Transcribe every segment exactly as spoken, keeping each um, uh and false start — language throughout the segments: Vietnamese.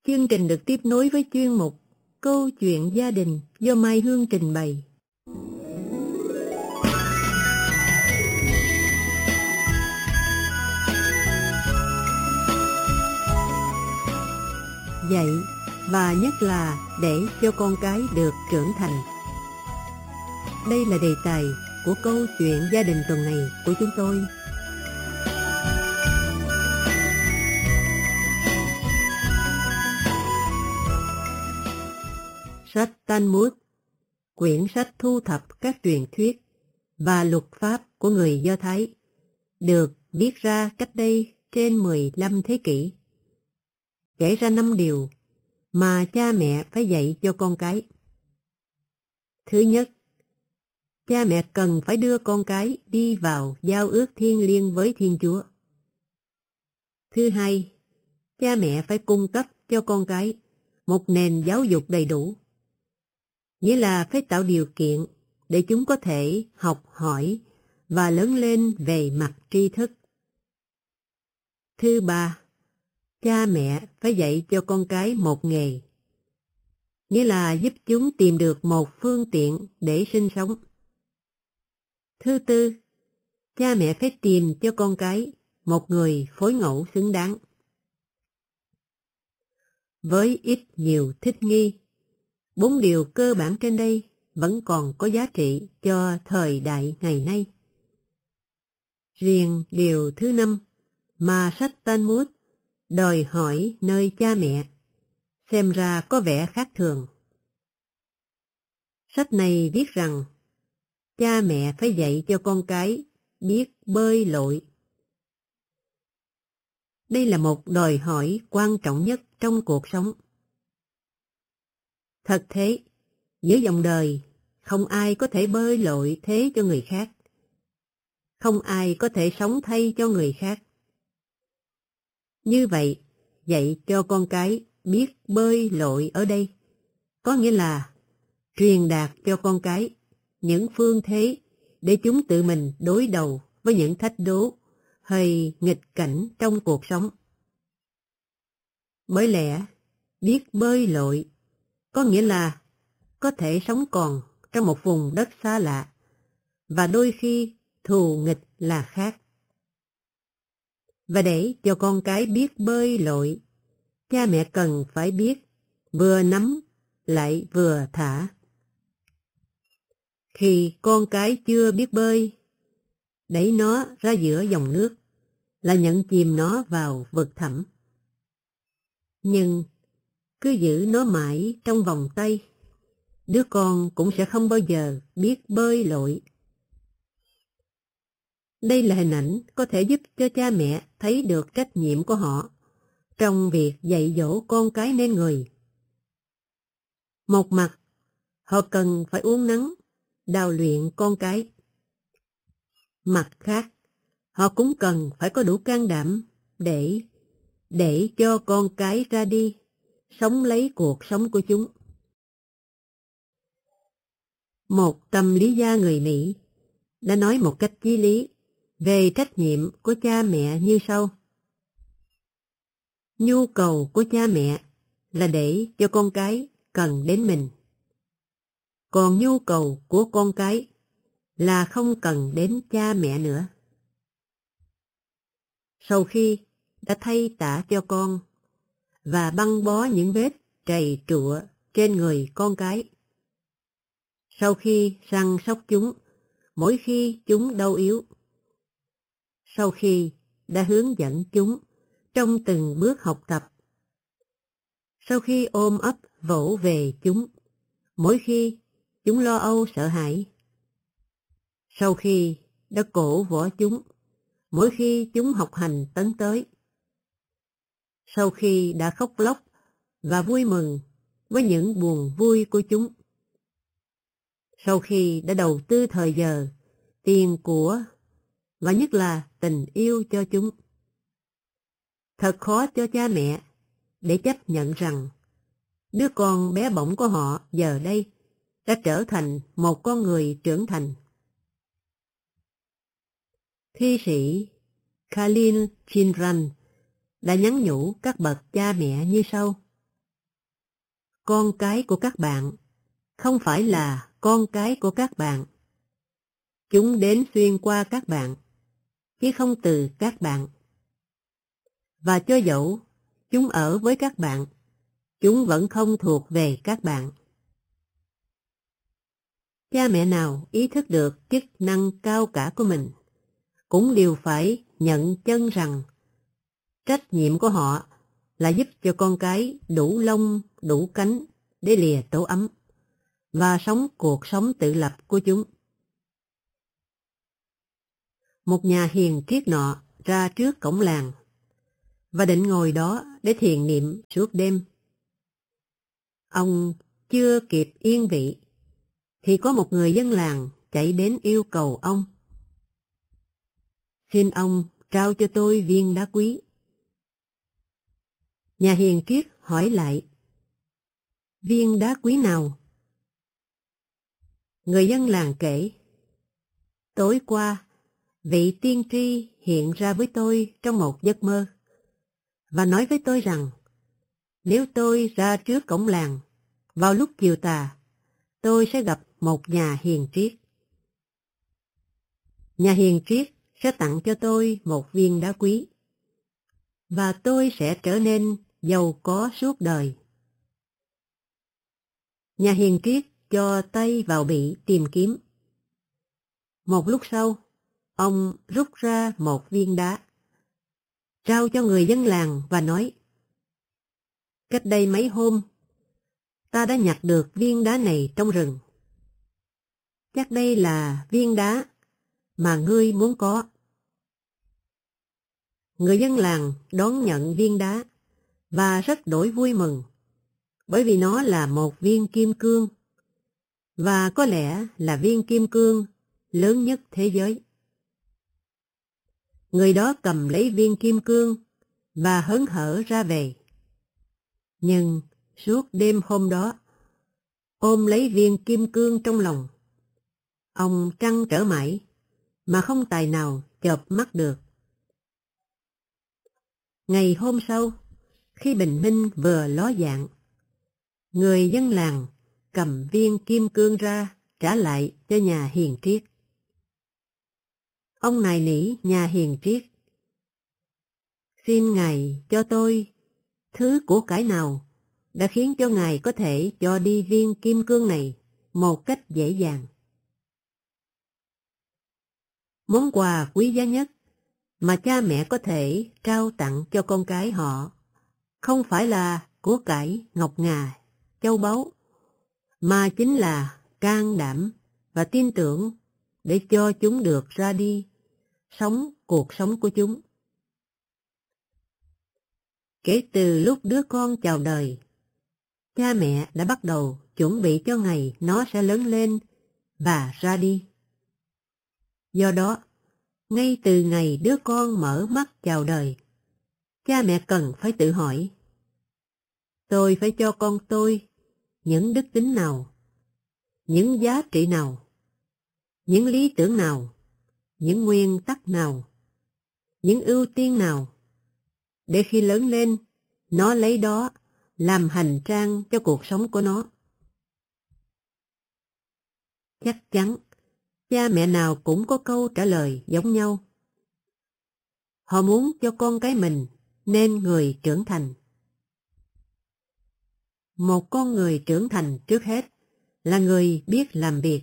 Chương trình được tiếp nối với chuyên mục Câu chuyện gia đình do Mai Hương trình bày. Dạy và nhất là để cho con cái được trưởng thành. Đây là đề tài của câu chuyện gia đình tuần này của chúng tôi. Sách Talmud, quyển sách thu thập các truyền thuyết và luật pháp của người Do Thái, được viết ra cách đây trên mười lăm thế kỷ. Kể ra năm điều mà cha mẹ phải dạy cho con cái. Thứ nhất, cha mẹ cần phải đưa con cái đi vào giao ước thiêng liêng với Thiên Chúa. Thứ hai, cha mẹ phải cung cấp cho con cái một nền giáo dục đầy đủ, nghĩa là phải tạo điều kiện để chúng có thể học hỏi và lớn lên về mặt tri thức. Thứ ba, cha mẹ phải dạy cho con cái một nghề, nghĩa là giúp chúng tìm được một phương tiện để sinh sống. Thứ tư, cha mẹ phải tìm cho con cái một người phối ngẫu xứng đáng. Với ít nhiều thích nghi, bốn điều cơ bản trên đây vẫn còn có giá trị cho thời đại ngày nay. Riêng điều thứ năm mà sách Talmud đòi hỏi nơi cha mẹ xem ra có vẻ khác thường. Sách này viết rằng cha mẹ phải dạy cho con cái biết bơi lội. Đây là một đòi hỏi quan trọng nhất trong cuộc sống. Thật thế, giữa dòng đời, không ai có thể bơi lội thế cho người khác. Không ai có thể sống thay cho người khác. Như vậy, dạy cho con cái biết bơi lội ở đây, có nghĩa là truyền đạt cho con cái những phương thế để chúng tự mình đối đầu với những thách đố hay nghịch cảnh trong cuộc sống. Bởi lẽ, biết bơi lội có nghĩa là có thể sống còn trong một vùng đất xa lạ, và đôi khi thù nghịch là khác. Và để cho con cái biết bơi lội, cha mẹ cần phải biết vừa nắm lại vừa thả. Khi con cái chưa biết bơi, đẩy nó ra giữa dòng nước là nhận chìm nó vào vực thẳm. Nhưng cứ giữ nó mãi trong vòng tay, đứa con cũng sẽ không bao giờ biết bơi lội. Đây là hình ảnh có thể giúp cho cha mẹ thấy được trách nhiệm của họ trong việc dạy dỗ con cái nên người. Một mặt, họ cần phải uốn nắn, đào luyện con cái. Mặt khác, họ cũng cần phải có đủ can đảm để để cho con cái ra đi, sống lấy cuộc sống của chúng. Một tâm lý gia người Mỹ đã nói một cách chí lý về trách nhiệm của cha mẹ như sau. Nhu cầu của cha mẹ là để cho con cái cần đến mình. Còn nhu cầu của con cái là không cần đến cha mẹ nữa. Sau khi đã thay tã cho con và băng bó những vết trầy trụa trên người con cái, sau khi săn sóc chúng mỗi khi chúng đau yếu, sau khi đã hướng dẫn chúng trong từng bước học tập, sau khi ôm ấp vỗ về chúng mỗi khi chúng lo âu sợ hãi, sau khi đã cổ vũ chúng mỗi khi chúng học hành tấn tới, sau khi đã khóc lóc và vui mừng với những buồn vui của chúng, sau khi đã đầu tư thời giờ, tiền của và nhất là tình yêu cho chúng. Thật khó cho cha mẹ để chấp nhận rằng đứa con bé bỏng của họ giờ đây đã trở thành một con người trưởng thành. Thi sĩ Khalil Gibran đã nhắn nhủ các bậc cha mẹ như sau. con cái của các bạn, không phải là con cái của các bạn. Chúng đến xuyên qua các bạn, chứ không từ các bạn. Và cho dẫu chúng ở với các bạn, chúng vẫn không thuộc về các bạn. Cha mẹ nào ý thức được chức năng cao cả của mình, cũng đều phải nhận chân rằng trách nhiệm của họ là giúp cho con cái đủ lông, đủ cánh để lìa tổ ấm và sống cuộc sống tự lập của chúng. Một nhà hiền triết nọ ra trước cổng làng và định ngồi đó để thiền niệm suốt đêm. Ông chưa kịp yên vị thì có một người dân làng chạy đến yêu cầu ông: "Xin ông trao cho tôi viên đá quý." Nhà hiền triết hỏi lại: "Viên đá quý nào?" Người dân làng kể: "Tối qua, vị tiên tri hiện ra với tôi trong một giấc mơ và nói với tôi rằng nếu tôi ra trước cổng làng vào lúc chiều tà, tôi sẽ gặp một nhà hiền triết. Nhà hiền triết sẽ tặng cho tôi một viên đá quý và tôi sẽ trở nên giàu có suốt đời." Nhà hiền triết cho tay vào bị tìm kiếm. Một lúc sau, ông rút ra một viên đá, trao cho người dân làng và nói: "Cách đây mấy hôm, ta đã nhặt được viên đá này trong rừng. Chắc đây là viên đá mà ngươi muốn có." Người dân làng đón nhận viên đá và rất đổi vui mừng, bởi vì nó là một viên kim cương, và có lẽ là viên kim cương lớn nhất thế giới. Người đó cầm lấy viên kim cương và hớn hở ra về. Nhưng suốt đêm hôm đó, ôm lấy viên kim cương trong lòng, ông trăn trở mãi mà không tài nào chợp mắt được. Ngày hôm sau, khi bình minh vừa ló dạng, người dân làng cầm viên kim cương ra trả lại cho nhà hiền triết. Ông nài nỉ nhà hiền triết: "Xin Ngài cho tôi thứ của cải nào đã khiến cho Ngài có thể cho đi viên kim cương này một cách dễ dàng?" Món quà quý giá nhất mà cha mẹ có thể trao tặng cho con cái họ không phải là của cải ngọc ngà, châu báu, mà chính là can đảm và tin tưởng để cho chúng được ra đi, sống cuộc sống của chúng. Kể từ lúc đứa con chào đời, cha mẹ đã bắt đầu chuẩn bị cho ngày nó sẽ lớn lên và ra đi. Do đó, ngay từ ngày đứa con mở mắt chào đời, cha mẹ cần phải tự hỏi: tôi phải cho con tôi những đức tính nào, những giá trị nào, những lý tưởng nào, những nguyên tắc nào, những ưu tiên nào, để khi lớn lên, nó lấy đó làm hành trang cho cuộc sống của nó. Chắc chắn, cha mẹ nào cũng có câu trả lời giống nhau. Họ muốn cho con cái mình nên người trưởng thành. Một con người trưởng thành trước hết là người biết làm việc.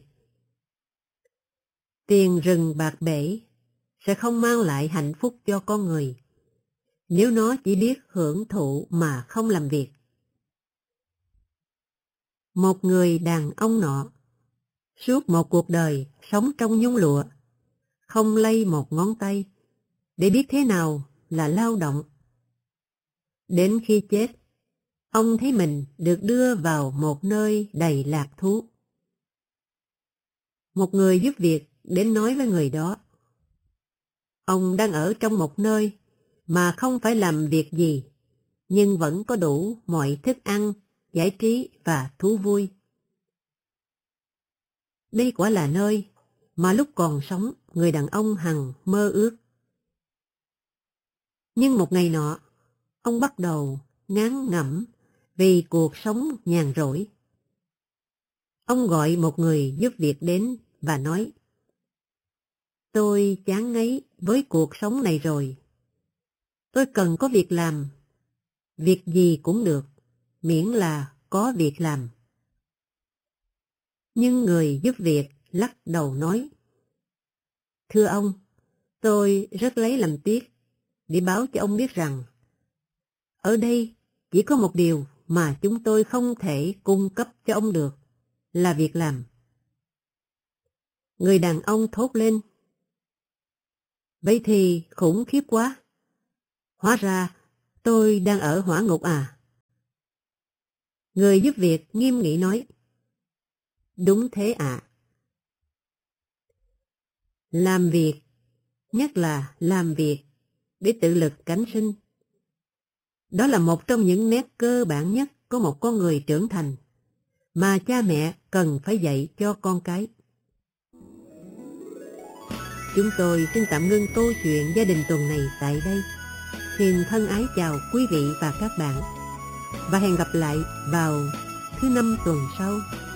Tiền rừng bạc bể sẽ không mang lại hạnh phúc cho con người nếu nó chỉ biết hưởng thụ mà không làm việc. Một người đàn ông nọ suốt một cuộc đời sống trong nhung lụa, không lay một ngón tay để biết thế nào là lao động. Đến khi chết, ông thấy mình được đưa vào một nơi đầy lạc thú. Một người giúp việc đến nói với người đó: ông đang ở trong một nơi mà không phải làm việc gì, nhưng vẫn có đủ mọi thức ăn, giải trí và thú vui. Đây quả là nơi mà lúc còn sống người đàn ông hằng mơ ước. Nhưng một ngày nọ, ông bắt đầu ngán ngẩm vì cuộc sống nhàn rỗi. Ông gọi một người giúp việc đến và nói: Tôi chán ngấy với cuộc sống này rồi. Tôi cần có việc làm. Việc gì cũng được, miễn là có việc làm. Nhưng người giúp việc lắc đầu nói: Thưa ông, tôi rất lấy làm tiếc để báo cho ông biết rằng ở đây chỉ có một điều mà chúng tôi không thể cung cấp cho ông được, là việc làm. Người đàn ông thốt lên: Vậy thì khủng khiếp quá. Hóa ra tôi đang ở hỏa ngục à? Người giúp việc nghiêm nghị nói: Đúng thế ạ. Làm việc, nhất là làm việc để tự lực cánh sinh, đó là một trong những nét cơ bản nhất của một con người trưởng thành mà cha mẹ cần phải dạy cho con cái. Chúng tôi xin tạm ngưng câu chuyện gia đình tuần này tại đây. Xin thân ái chào quý vị và các bạn, và hẹn gặp lại vào thứ năm tuần sau.